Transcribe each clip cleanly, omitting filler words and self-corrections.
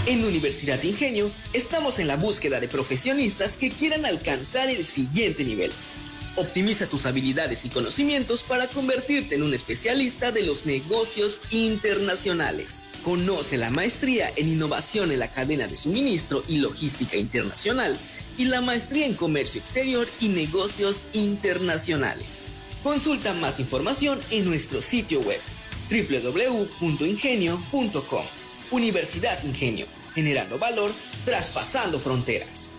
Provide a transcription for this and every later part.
En Universidad Ingenio estamos en la búsqueda de profesionistas que quieran alcanzar el siguiente nivel. Optimiza tus habilidades y conocimientos para convertirte en un especialista de los negocios internacionales. Conoce la maestría en innovación en la cadena de suministro y logística internacional y la maestría en comercio exterior y negocios internacionales. Consulta más información en nuestro sitio web www.ingenio.com. Universidad Ingenio, generando valor, traspasando fronteras.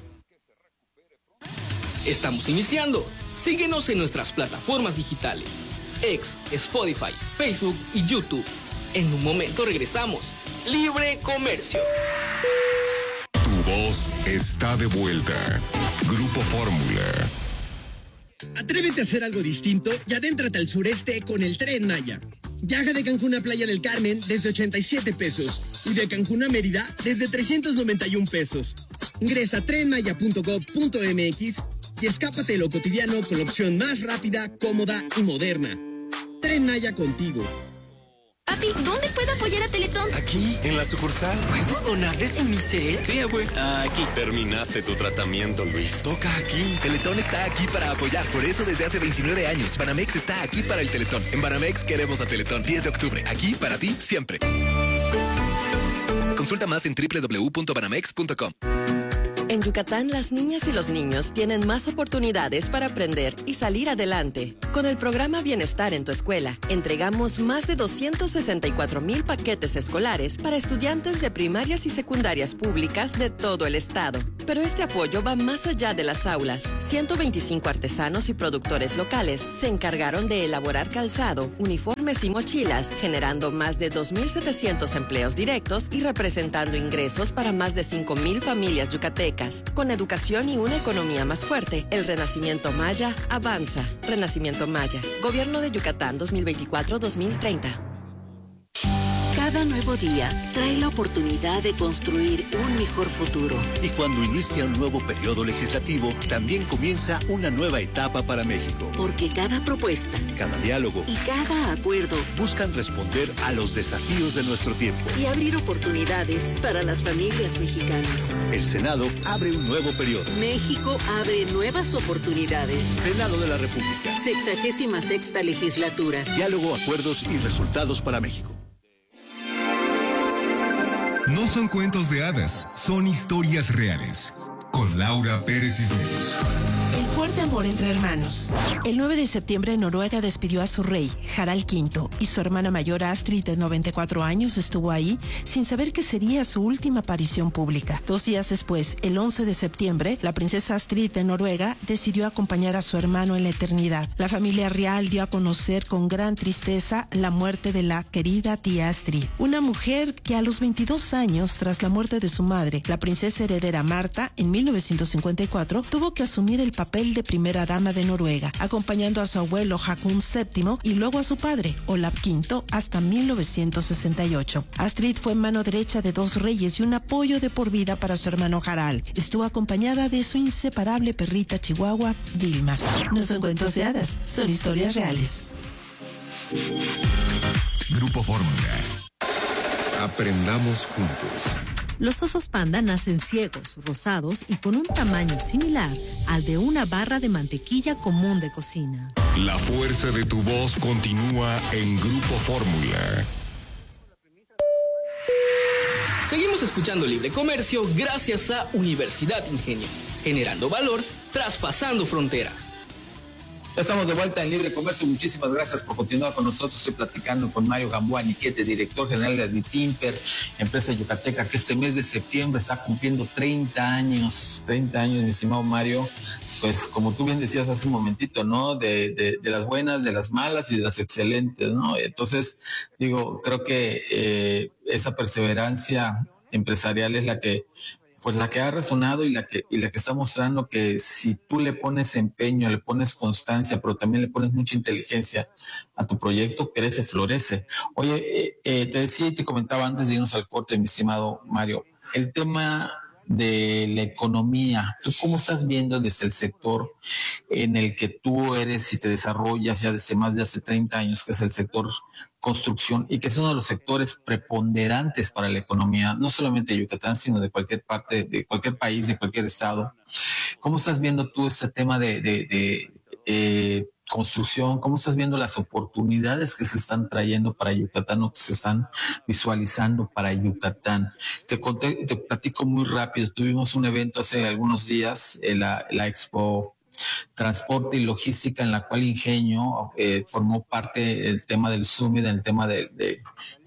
Estamos iniciando. Síguenos en nuestras plataformas digitales: X, Spotify, Facebook y YouTube. En un momento regresamos. Libre Comercio. Tu voz está de vuelta. Grupo Fórmula. Atrévete a hacer algo distinto y adéntrate al sureste con el Tren Maya. Viaja de Cancún a Playa del Carmen desde 87 pesos y de Cancún a Mérida desde 391 pesos. Ingresa a trenmaya.gov.mx y escápate de lo cotidiano con la opción más rápida, cómoda y moderna. Tren Maya contigo. Papi, ¿dónde puedo apoyar a Teletón? Aquí, en la sucursal. ¿Puedo donar desde mi cel? Sí, güey. Aquí. Terminaste tu tratamiento, Luis. Toca aquí. Teletón está aquí para apoyar. Por eso desde hace 29 años, Banamex está aquí para el Teletón. En Banamex queremos a Teletón. 10 de octubre. Aquí para ti, siempre. Consulta más en www.banamex.com. En Yucatán, las niñas y los niños tienen más oportunidades para aprender y salir adelante. Con el programa Bienestar en tu Escuela, entregamos más de 264,000 paquetes escolares para estudiantes de primarias y secundarias públicas de todo el estado. Pero este apoyo va más allá de las aulas. 125 artesanos y productores locales se encargaron de elaborar calzado, uniformes y mochilas, generando más de 2,700 empleos directos y representando ingresos para más de 5,000 familias yucatecas. Con educación y una economía más fuerte, el Renacimiento Maya avanza. Renacimiento Maya. Gobierno de Yucatán 2024-2030. Cada nuevo día trae la oportunidad de construir un mejor futuro. Y cuando inicia un nuevo periodo legislativo, también comienza una nueva etapa para México. Porque cada propuesta, cada diálogo y cada acuerdo buscan responder a los desafíos de nuestro tiempo y abrir oportunidades para las familias mexicanas. El Senado abre un nuevo periodo. México abre nuevas oportunidades. Senado de la República. 66ª legislatura. Diálogo, acuerdos y resultados para México. No son cuentos de hadas, son historias reales. Con Laura Pérez Cisneros. El fuerte amor entre hermanos. El 9 de septiembre Noruega despidió a su rey, Harald V, y su hermana mayor Astrid, de 94 años, estuvo ahí sin saber que sería su última aparición pública. 2 días después, el 11 de septiembre, la princesa Astrid de Noruega decidió acompañar a su hermano en la eternidad. La familia real dio a conocer con gran tristeza la muerte de la querida tía Astrid, una mujer que a los 22 años, tras la muerte de su madre, la princesa heredera Marta, en 1954, tuvo que asumir el papel de primera dama de Noruega, acompañando a su abuelo Haakon VII y luego a su padre, Olav V, hasta 1968. Astrid fue mano derecha de 2 reyes y un apoyo de por vida para su hermano Harald. Estuvo acompañada de su inseparable perrita chihuahua, Vilma. No son cuentos de hadas, son historias reales. Grupo Fórmula. Aprendamos juntos. Los osos panda nacen ciegos, rosados y con un tamaño similar al de una barra de mantequilla común de cocina. La fuerza de tu voz continúa en Grupo Fórmula. Seguimos escuchando Libre Comercio gracias a Universidad Ingenio, generando valor, traspasando fronteras. Ya estamos de vuelta en Libre Comercio. Muchísimas gracias por continuar con nosotros. Estoy platicando con Mario Gamboa Niquete, director general de Aditimper, empresa yucateca, que este mes de septiembre está cumpliendo 30 años. 30 años, mi estimado Mario. Pues como tú bien decías hace un momentito, ¿no? De las buenas, de las malas y de las excelentes, ¿no? Entonces, digo, creo que esa perseverancia empresarial es la que ha resonado y la que está mostrando que si tú le pones empeño, le pones constancia, pero también le pones mucha inteligencia a tu proyecto, crece, florece. Oye, te decía y te comentaba antes de irnos al corte, mi estimado Mario, el tema de la economía. ¿Tú cómo estás viendo desde el sector en el que tú eres y te desarrollas ya desde más de hace 30 años, que es el sector construcción, y que es uno de los sectores preponderantes para la economía, no solamente de Yucatán, sino de cualquier parte, de cualquier país, de cualquier estado? ¿Cómo estás viendo tú este tema de construcción? ¿Cómo estás viendo las oportunidades que se están trayendo para Yucatán o que se están visualizando para Yucatán? Te platico muy rápido. Tuvimos un evento hace algunos días, la Expo Transporte y Logística, en la cual Ingenio formó parte del tema del Summit, del tema del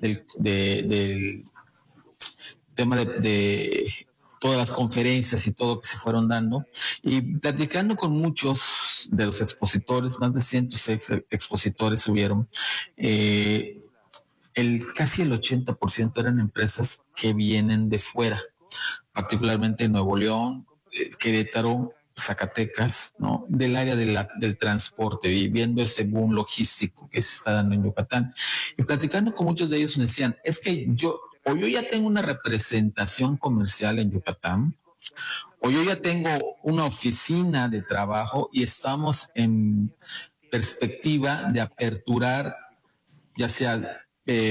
tema de todas las conferencias y todo que se fueron dando, y platicando con muchos de los expositores, más de 106 expositores hubieron, casi el 80% eran empresas que vienen de fuera, particularmente Nuevo León, Querétaro, Zacatecas, ¿no? Del área del transporte, y viendo ese boom logístico que se está dando en Yucatán. Y platicando con muchos de ellos me decían, es que yo ya tengo una representación comercial en Yucatán, o yo ya tengo una oficina de trabajo y estamos en perspectiva de aperturar, ya sea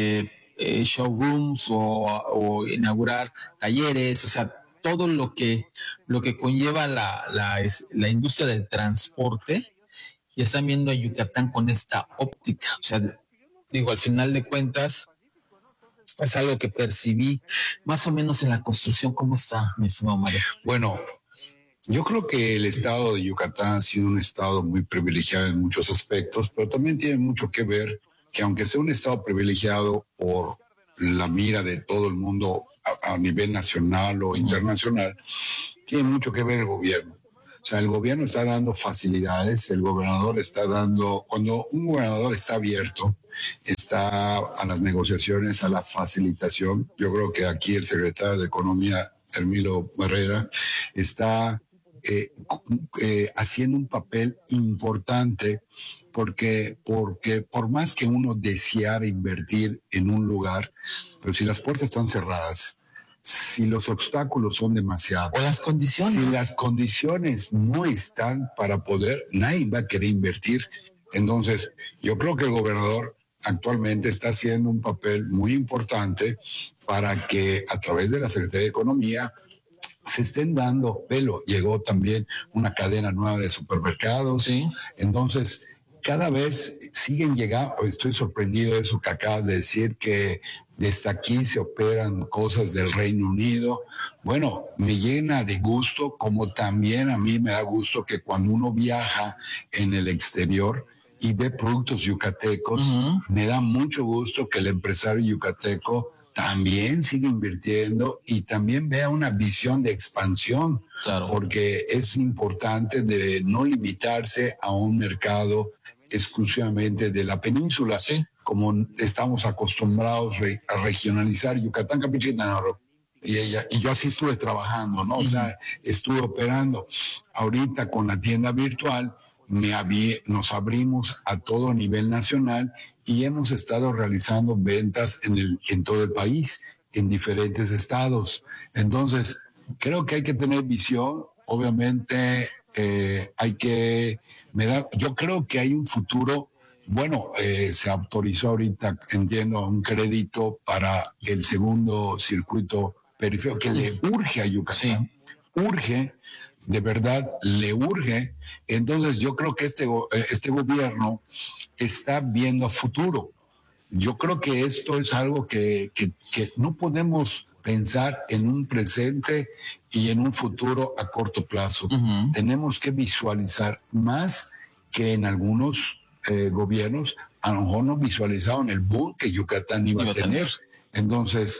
showrooms o inaugurar talleres, o sea, todo lo que conlleva la industria del transporte, y están viendo a Yucatán con esta óptica. O sea, digo, al final de cuentas, es algo que percibí más o menos en la construcción. ¿Cómo está, mi estimado Mario? Bueno, yo creo que el estado de Yucatán ha sido un estado muy privilegiado en muchos aspectos, pero también tiene mucho que ver que, aunque sea un estado privilegiado por la mira de todo el mundo a nivel nacional o internacional, tiene mucho que ver el gobierno. O sea, el gobierno está dando facilidades, el gobernador está dando, cuando un gobernador está abierto, está a las negociaciones, a la facilitación. Yo creo que aquí el secretario de Economía, Hermilo Herrera, está haciendo un papel importante, porque por más que uno deseara invertir en un lugar, pero si las puertas están cerradas, si los obstáculos son demasiados, o las condiciones, si las condiciones no están para poder, nadie va a querer invertir. Entonces, yo creo que el gobernador actualmente está haciendo un papel muy importante para que, a través de la Secretaría de Economía, se estén dando pelo. Llegó también una cadena nueva de supermercados. Sí. Entonces, cada vez siguen llegando. Estoy sorprendido de eso que acabas de decir, que desde aquí se operan cosas del Reino Unido. Bueno, me llena de gusto, como también a mí me da gusto que cuando uno viaja en el exterior y ve productos yucatecos, me da mucho gusto que el empresario yucateco también sigue invirtiendo y también vea una visión de expansión, claro, porque es importante de no limitarse a un mercado exclusivamente de la península, sí, como estamos acostumbrados a regionalizar Yucatán, Campeche y Quintana Roo. Y yo así estuve trabajando, ¿no? O sea, estuve operando. Ahorita con la tienda virtual nos abrimos a todo nivel nacional y hemos estado realizando ventas en todo el país, en diferentes estados. Entonces, creo que hay que tener visión. Obviamente, yo creo que hay un futuro. Bueno, se autorizó ahorita, entiendo, un crédito para el segundo circuito periférico, que le urge a Yucatán. Sí. Urge, de verdad, le urge. Entonces, yo creo que este gobierno está viendo a futuro. Yo creo que esto es algo que no podemos pensar en un presente y en un futuro a corto plazo. Tenemos que visualizar más que en algunos gobiernos, a lo mejor no visualizaron el boom que Yucatán iba a tener. Entonces,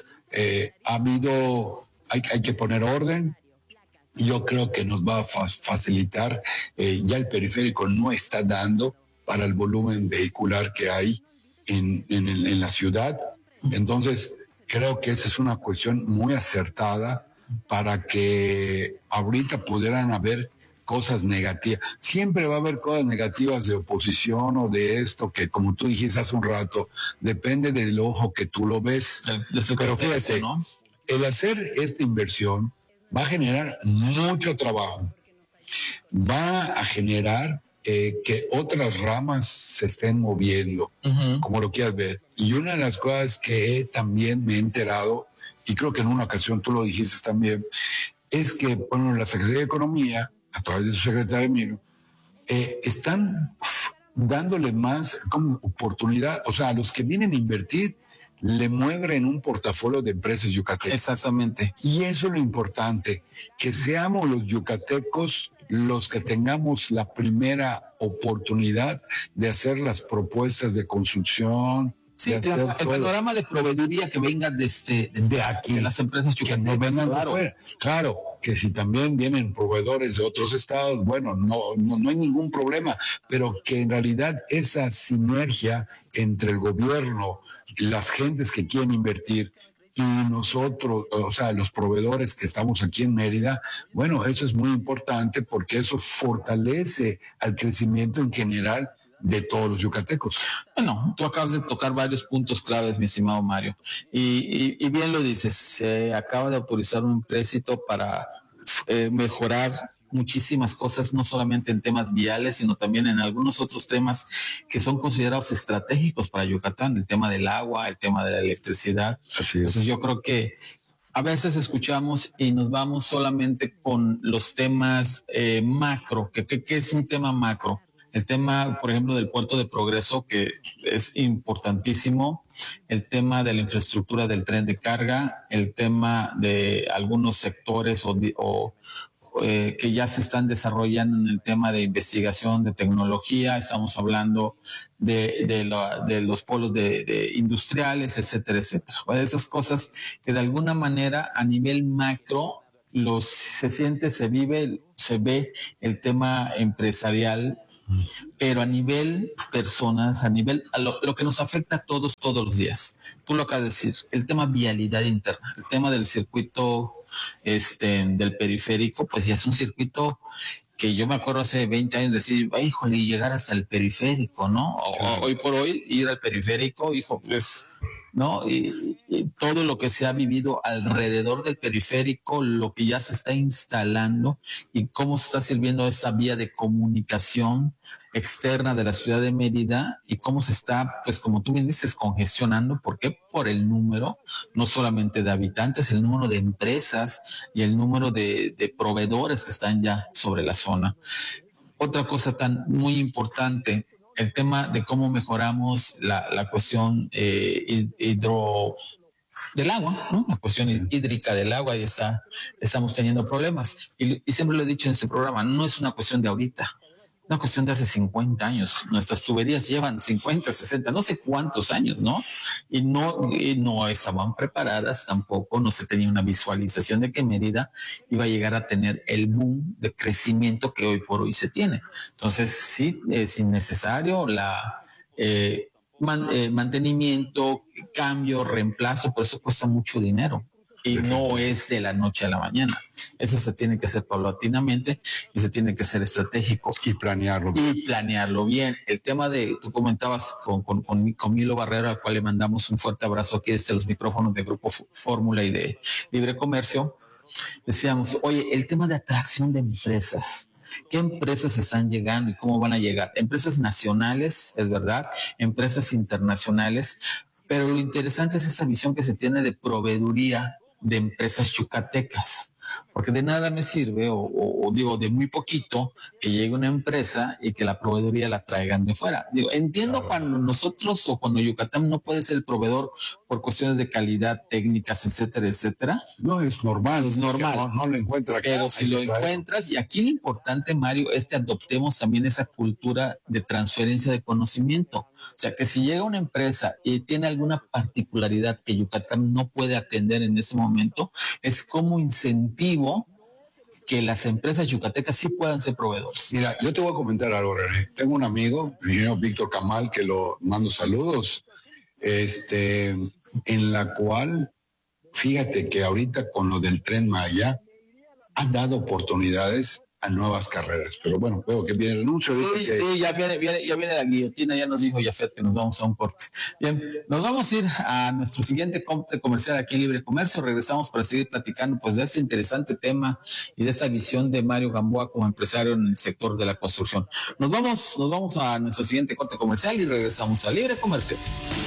hay que poner orden. Yo creo que nos va a facilitar. Ya el periférico no está dando para el volumen vehicular que hay en la ciudad. Entonces, creo que esa es una cuestión muy acertada para que ahorita pudieran haber cosas negativas. Siempre va a haber cosas negativas de oposición o de esto, que como tú dijiste hace un rato, depende del ojo que tú lo ves. Pero fíjate, ¿no? El hacer esta inversión va a generar mucho trabajo, va a generar que otras ramas se estén moviendo, como lo quieras ver. Y una de las cosas que también me he enterado, y creo que en una ocasión tú lo dijiste también, es que, bueno, la Secretaría de Economía, a través de su secretario Emilio, están dándole más como oportunidad, o sea, a los que vienen a invertir, le mueven un portafolio de empresas yucatecas. Exactamente. Y eso es lo importante, que seamos los yucatecos los que tengamos la primera oportunidad de hacer las propuestas de construcción. Sí, el panorama de proveeduría que venga de aquí, de las empresas yucatecas. Que no vengan de fuera. Claro, que si también vienen proveedores de otros estados, bueno, no hay ningún problema, pero que en realidad esa sinergia entre el gobierno, las gentes que quieren invertir y nosotros, o sea, los proveedores que estamos aquí en Mérida, bueno, eso es muy importante porque eso fortalece al crecimiento en general de todos los yucatecos. Bueno, tú acabas de tocar varios puntos claves, mi estimado Mario, y bien lo dices, se acaba de autorizar un empréstito para mejorar muchísimas cosas, no solamente en temas viales, sino también en algunos otros temas que son considerados estratégicos para Yucatán, el tema del agua, el tema de la electricidad. Así es. Entonces yo creo que a veces escuchamos y nos vamos solamente con los temas macro, que es un tema macro. El tema, por ejemplo, del puerto de Progreso, que es importantísimo, el tema de la infraestructura del tren de carga, el tema de algunos sectores que ya se están desarrollando en el tema de investigación, de tecnología, estamos hablando de los polos de industriales, etcétera, etcétera. Esas cosas que de alguna manera a nivel macro se siente, se vive, se ve el tema empresarial, pero a nivel personas, lo que nos afecta a todos los días. Tú lo acabas de decir, el tema vialidad interna, el tema del circuito del periférico, pues ya es un circuito que yo me acuerdo hace 20 años decir, híjole, llegar hasta el periférico, ¿no? Hoy por hoy ir al periférico, hijo, pues, ¿no? Y todo lo que se ha vivido alrededor del periférico, lo que ya se está instalando y cómo se está sirviendo esta vía de comunicación externa de la ciudad de Mérida y cómo se está, pues como tú bien dices, congestionando. ¿Por qué? Por el número, no solamente de habitantes, el número de empresas y el número de proveedores que están ya sobre la zona. Otra cosa muy importante, el tema de cómo mejoramos la cuestión del agua, ¿no? La cuestión hídrica del agua, y estamos teniendo problemas. Y siempre lo he dicho en este programa, no es una cuestión de ahorita, una cuestión de hace 50 años. Nuestras tuberías llevan 50, 60, no sé cuántos años, ¿no? Y no estaban preparadas tampoco, no se tenía una visualización de que Mérida iba a llegar a tener el boom de crecimiento que hoy por hoy se tiene. Entonces, sí, es innecesario mantenimiento, cambio, reemplazo, por eso cuesta mucho dinero. Y no es de la noche a la mañana. Eso se tiene que hacer paulatinamente y se tiene que ser estratégico. Y planearlo. Y planearlo bien. El tema tú comentabas con Milo Barrera, al cual le mandamos un fuerte abrazo aquí desde los micrófonos de Grupo Fórmula y de Libre Comercio. Decíamos, oye, el tema de atracción de empresas. ¿Qué empresas están llegando y cómo van a llegar? Empresas nacionales, es verdad, empresas internacionales, pero lo interesante es esa visión que se tiene de proveeduría de empresas yucatecas, porque de nada me sirve, o digo, de muy poquito, que llegue una empresa y que la proveeduría la traigan de fuera. Digo, entiendo cuando nosotros o cuando Yucatán no puede ser el proveedor por cuestiones de calidad, técnicas, etcétera, etcétera. No, es normal. Es normal. No lo encuentra acá. Pero si lo encuentras, y aquí lo importante, Mario, es que adoptemos también esa cultura de transferencia de conocimiento. O sea, que si llega una empresa y tiene alguna particularidad que Yucatán no puede atender en ese momento, es como incentivo que las empresas yucatecas sí puedan ser proveedores. Mira, yo te voy a comentar algo, René. Tengo un amigo, el ingeniero Víctor Camal, que lo mando saludos, en la cual, fíjate que ahorita con lo del Tren Maya, han dado oportunidades a nuevas carreras. Pero bueno, veo que viene el anuncio. Sí, ya viene la guillotina, ya nos dijo Jafet que nos vamos a un corte. Bien, nos vamos a ir a nuestro siguiente corte comercial aquí en Libre Comercio. Regresamos para seguir platicando pues de este interesante tema y de esta visión de Mario Gamboa como empresario en el sector de la construcción. Nos vamos a nuestro siguiente corte comercial y regresamos a Libre Comercio.